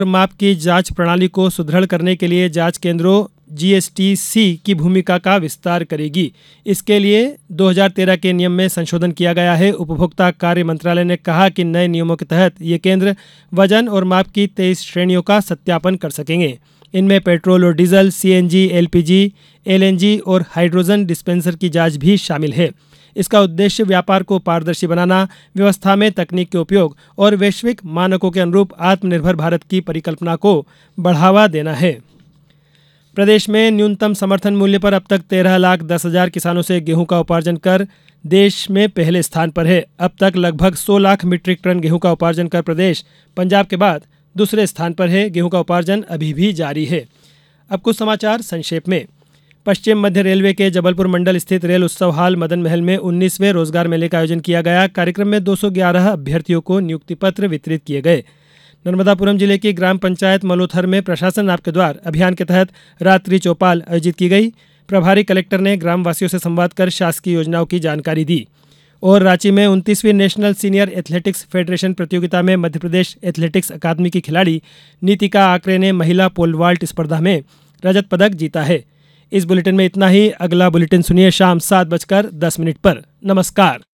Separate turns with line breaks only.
माप की जांच प्रणाली को सुदृढ़ करने के लिए जांच केंद्रों जीएसटीसी की भूमिका का विस्तार करेगी। इसके लिए 2013 के नियम में संशोधन किया गया है। उपभोक्ता कार्य मंत्रालय ने कहा कि नए नियमों के तहत ये केंद्र वजन और माप की 23 श्रेणियों का सत्यापन कर सकेंगे। इनमें पेट्रोल और डीजल, सीएनजी, एलपीजी, एलएनजी और हाइड्रोजन डिस्पेंसर की जांच भी शामिल है। इसका उद्देश्य व्यापार को पारदर्शी बनाना, व्यवस्था में तकनीक के उपयोग और वैश्विक मानकों के अनुरूप आत्मनिर्भर भारत की परिकल्पना को बढ़ावा देना है। प्रदेश में न्यूनतम समर्थन मूल्य पर अब तक 13,10,000 किसानों से गेहूं का उपार्जन कर देश में पहले स्थान पर है। अब तक लगभग 100 लाख मीट्रिक टन गेहूं का उपार्जन कर प्रदेश पंजाब के बाद दूसरे स्थान पर है। गेहूं का उपार्जन अभी भी जारी है। अब कुछ समाचार संक्षेप में। पश्चिम मध्य रेलवे के जबलपुर मंडल स्थित रेल उत्सव हाल मदन महल में 19वें रोजगार मेले का आयोजन किया गया। कार्यक्रम में 211 अभ्यर्थियों को नियुक्ति पत्र वितरित किए गए। नर्मदापुरम जिले की ग्राम पंचायत मलोथर में प्रशासन आपके द्वार अभियान के तहत रात्रि चौपाल आयोजित की गई। प्रभारी कलेक्टर ने ग्रामवासियों से संवाद कर शासकीय योजनाओं की जानकारी दी। और रांची में 29वीं नेशनल सीनियर एथलेटिक्स फेडरेशन प्रतियोगिता में मध्यप्रदेश एथलेटिक्स अकादमी की खिलाड़ी नीतिका आकरे ने महिला पोल वाल्ट स्पर्धा में रजत पदक जीता है। इस बुलेटिन में इतना ही। अगला बुलेटिन सुनिए शाम 7:10 पर। नमस्कार।